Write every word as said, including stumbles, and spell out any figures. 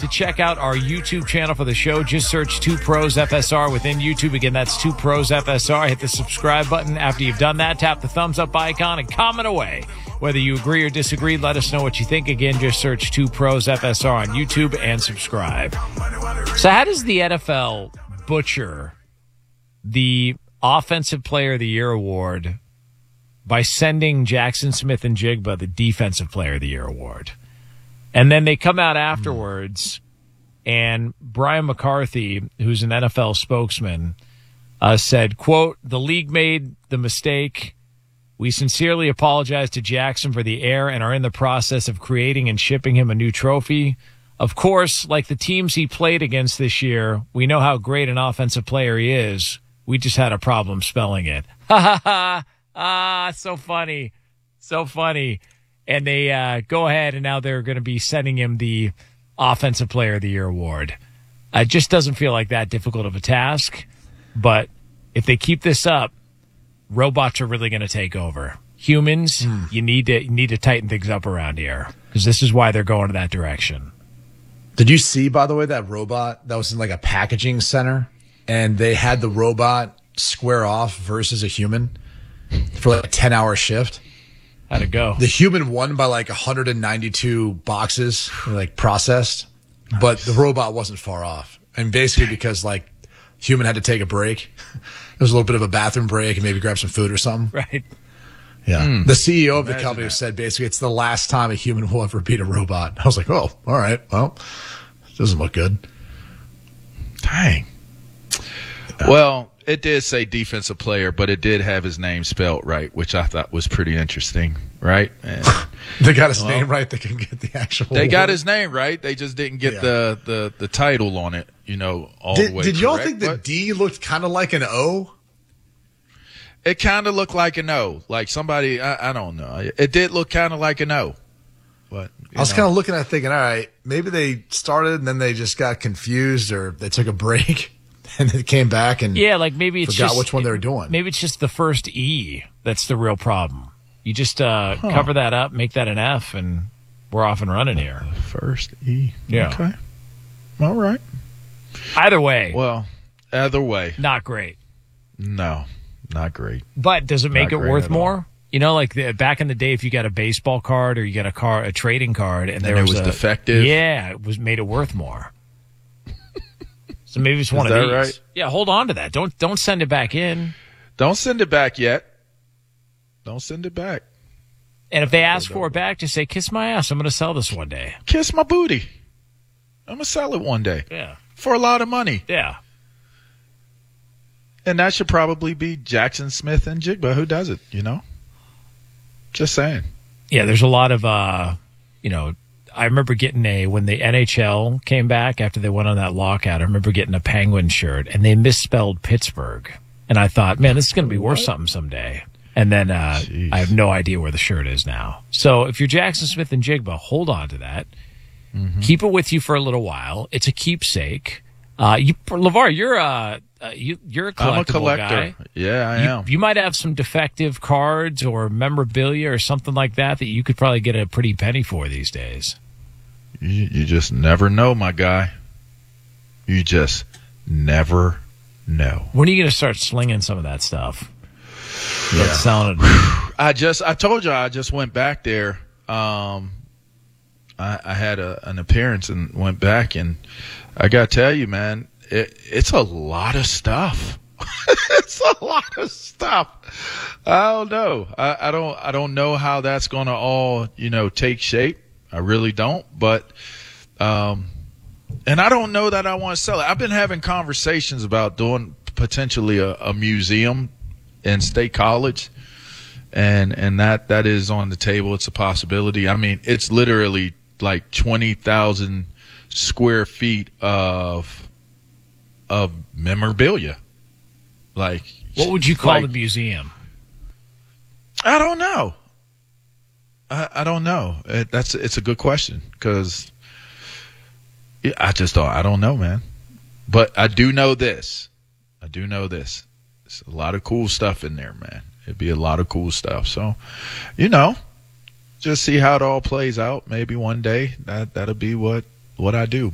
to check out our YouTube channel for the show. Just search Two Pros F S R within YouTube. Again, that's Two Pros F S R. Hit the subscribe button. After you've done that, tap the thumbs up icon and comment away. Whether you agree or disagree, let us know what you think. Again, just search Two Pros F S R on YouTube and subscribe. So how does the N F L butcher the Offensive Player of the Year award by sending Jackson Smith and Jigba the Defensive Player of the Year award? And then they come out afterwards, and Brian McCarthy, who's an N F L spokesman, uh, said, quote, "The league made the mistake. We sincerely apologize to Jackson for the error and are in the process of creating and shipping him a new trophy. Of course, like the teams he played against this year, we know how great an offensive player he is. We just had a problem spelling it." Ha ha ha. Ah, so funny. So funny. And they uh, go ahead, and now they're going to be sending him the Offensive Player of the Year award. It just doesn't feel like that difficult of a task. But if they keep this up, robots are really going to take over. Humans, mm. you need to you need to tighten things up around here, because this is why they're going to that direction. Did you see, by the way, that robot that was in like a packaging center, and they had the robot square off versus a human for like a ten-hour shift? How'd it go? The human won by like one hundred ninety-two boxes, like processed, nice. But the robot wasn't far off. And basically because like human had to take a break. It was a little bit of a bathroom break and maybe grab some food or something. Right. Yeah. Mm. The C E O of the Imagine company that. said basically it's the last time a human will ever beat a robot. I was like, oh, all right. Well, doesn't look good. Dang. Yeah. Well, it did say defensive player, but it did have his name spelled right, which I thought was pretty interesting, right? And, they got his well, name right. They can get the actual. They award. got his name right. They just didn't get Yeah. the, the, the title on it, you know, all Did, the way did y'all correct, think the but D looked kind of like an O? It kind of looked like an O. Like somebody, I, I don't know. It did look kind of like an O. But I was kind of looking at it thinking, all right, maybe they started and then they just got confused or they took a break and then came back and Yeah, like maybe it's forgot just, which one they were doing. Maybe it's just the first E that's the real problem. You just uh, Huh. cover that up, make that an F, and we're off and running here. First E. Yeah. Okay. All right. Either way, Well, either way, not great. no, not great. But does it make Not it great worth at more? You know, like the, back in the day, if you got a baseball card or you got a car, a trading card, and, And there it was, was a, defective? yeah, it was made it worth more. So maybe it's one Is of that these. right? Yeah, hold on to that. Don't don't send it back in. Don't send it back yet. Don't send it back. And if they ask for it back, just say, "Kiss my ass. I'm going to sell this one day." Kiss my booty. I'm going to sell it one day Yeah, for a lot of money. yeah. And that should probably be Jackson Smith and Jigba who does it, you know? Just saying. Yeah, there's a lot of, uh, you know, I remember getting a, when the N H L came back after they went on that lockout, I remember getting a Penguin shirt, and they misspelled Pittsburgh. And I thought, man, this is going to be worth something someday. And then uh, I have no idea where the shirt is now. So if you're Jackson Smith and Jigba, hold on to that. Mm-hmm. Keep it with you for a little while. It's a keepsake. Uh, you, LeVar, you're a, uh, you, you're a collectible I'm a collector. guy. Yeah, I You, am. you might have some defective cards or memorabilia or something like that that you could probably get a pretty penny for these days. You, you just never know, my guy. You just never know. When are you going to start slinging some of that stuff? Yeah. Start selling it. I just, I told you, I just went back there. Um, I, I had a, an appearance and went back, and I got to tell you, man, it, it's a lot of stuff. It's a lot of stuff. I don't know. I, I don't, I don't know how that's going to all, you know, take shape. I really don't, but, um, and I don't know that I want to sell it. I've been having conversations about doing potentially a, a museum in State College, and, and that, that is on the table. It's a possibility. I mean, it's literally like twenty thousand square feet of, of memorabilia. Like, What would you call like, the museum? I don't know. I, I don't know. It, that's it's a good question because yeah, I just don't. I don't know, man. But I do know this. I do know this. There's a lot of cool stuff in there, man. It'd be a lot of cool stuff. So, you know, just see how it all plays out. Maybe one day that that'll be what what I do.